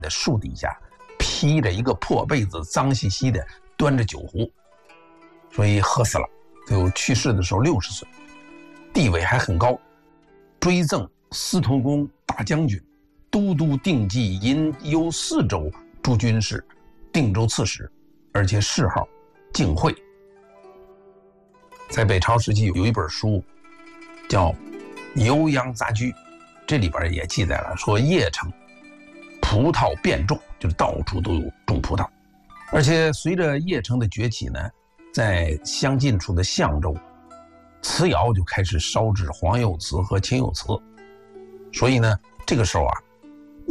的树底下，披着一个破被子，脏兮兮的，端着酒壶，所以喝死了。就去世的时候60岁，地位还很高，追赠司徒公大将军、都督定济银幽4州诸军事、定州刺史，而且谥号敬惠。在北朝时期有一本书叫《酉阳杂居》，这里边也记载了说邺城葡萄遍种，就是到处都有种葡萄。而且随着邺城的崛起呢，在相近处的象州，瓷窑就开始烧制黄釉瓷和青釉瓷。所以呢，这个时候啊，